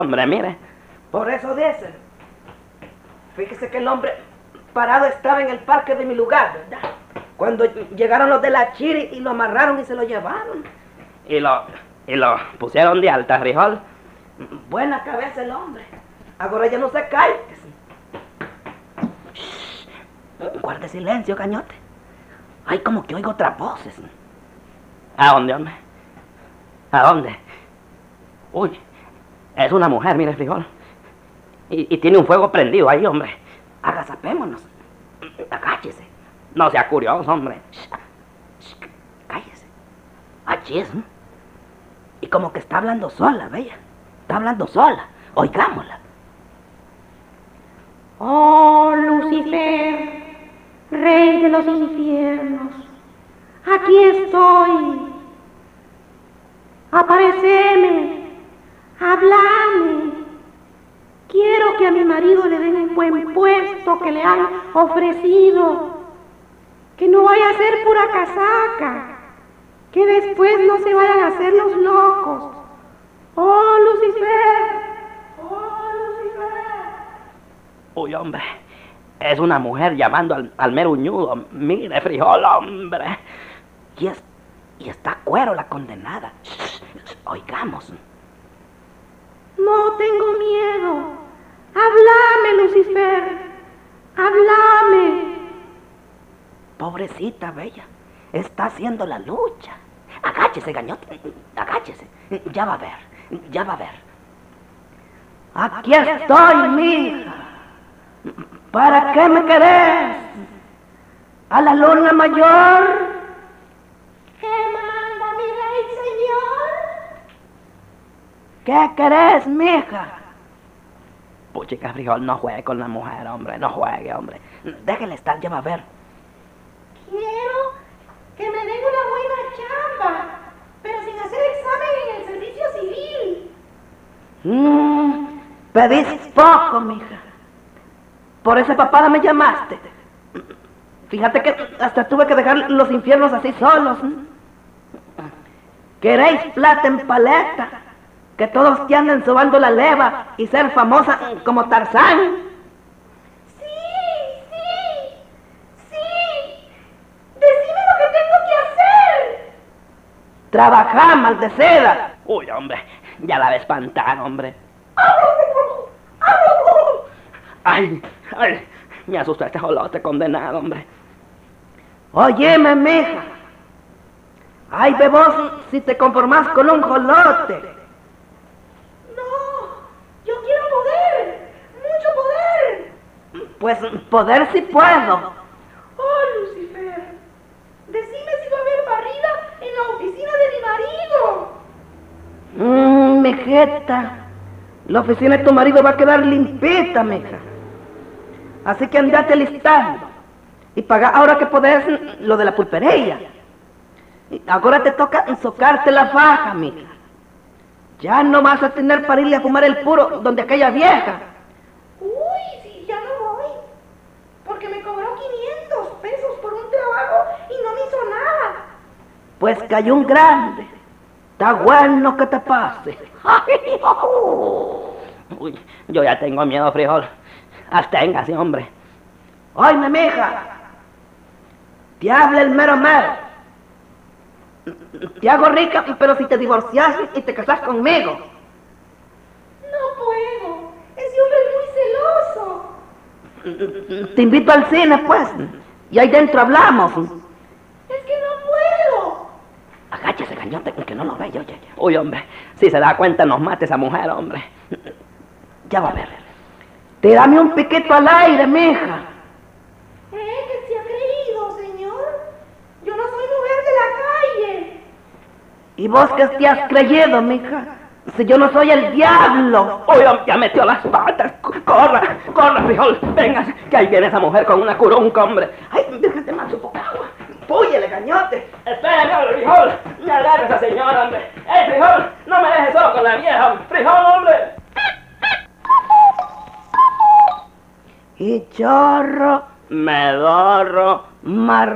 Hombre, mire, por eso dicen. Fíjese que el hombre parado estaba en el parque de mi lugar, ¿verdad? Cuando llegaron los de la Chiri y lo amarraron y se lo llevaron. Y lo pusieron de alta, frijol. Buena cabeza el hombre. Ahora ya no se cae. Guarde silencio, cañote. Ay, como que oigo otras voces. ¿A dónde, hombre? ¿A dónde? Uy, es una mujer, mire, frijol. Y tiene un fuego prendido ahí, hombre. Agazapémonos. Agáchese. No sea curioso, hombre. Cállese. Allí es. Y como que está hablando sola, bella. Está hablando sola. Oigámosla. Oh, Lucifer, rey de los infiernos, aquí estoy. Apareceme, hablame. Quiero que a mi marido le den un buen puesto que le han ofrecido. Que no vaya a ser pura casaca. Que después no se vayan a hacer los locos. Oh, Lucifer. Oh, Lucifer. Uy, hombre. Es una mujer llamando al mero uñudo. Mire, frijol, hombre. Y está cuero la condenada. Oigamos. No tengo miedo. Háblame, Lucifer. Háblame. Pobrecita, bella. Está haciendo la lucha. Agáchese, gañote. Agáchese. Ya va a ver. Ya va a ver. Aquí estoy, mija. ¿Para qué me querés? ¿A la luna mayor? ¿Qué manda mi rey, señor? ¿Qué querés, mija? Puchica, frijol, no juegue con la mujer, hombre. No juegue, hombre. Déjele estar, ya va a ver. Quiero que me den una buena chamba, pero sin hacer examen en el servicio civil. Pedís poco, mija. Por esa papada me llamaste. Fíjate que hasta tuve que dejar los infiernos así solos. ¿Queréis plata en paleta? Que todos te anden sobando la leva y ser famosa como Tarzán. Sí. Decime lo que tengo que hacer. Trabajá, maldecida. Uy, hombre, ya la ves espantar, hombre. Ay, me asustó este jolote condenado, hombre. Óyeme, mija. Ay, bebos, si te conformás con un jolote. No, yo quiero poder, mucho poder. Pues poder sí puedo. Oh, Lucifer, decime si va a haber barrida en la oficina de mi marido. Mijeta, la oficina de tu marido va a quedar limpita, mija. Así que andate listando. Y paga ahora que podés lo de la pulpería. Y ahora te toca ensocarte la faja, mija. Ya no vas a tener para irle a fumar el puro donde aquella vieja. Uy, sí, ya no voy. Porque me cobró 500 pesos por un trabajo y no me hizo nada. Pues cayó un grande. Está bueno que te pase. Uy, yo ya tengo miedo, frijol. Absténgase, hombre. Oye, mija. Te habla el mero mero. Te hago rica, pero si te divorcias y te casas conmigo. No puedo. Ese hombre es muy celoso. Te invito al cine, pues. Y ahí dentro hablamos. Es que no puedo. Agáchese, cañote, que no lo ve yo. Uy, hombre, si se da cuenta nos mata esa mujer, hombre. Ya va a ver. Tírame un piquito al aire, mija. ¿Qué se ha creído, señor? Yo no soy mujer de la calle. ¿Y vos qué te has creído, mija? Si yo no soy el diablo. Uy, ya metió las patas. Corra, frijol. Venga, que ahí viene esa mujer con una curunca, hombre. Ay, déjate más un poco agua. Púyele, cañote. Espérame, hombre, frijol. Me agarra esa señora, hombre. Frijol, no me dejes solo con la vieja. Frijol, hombre. Y chorro, me dorro,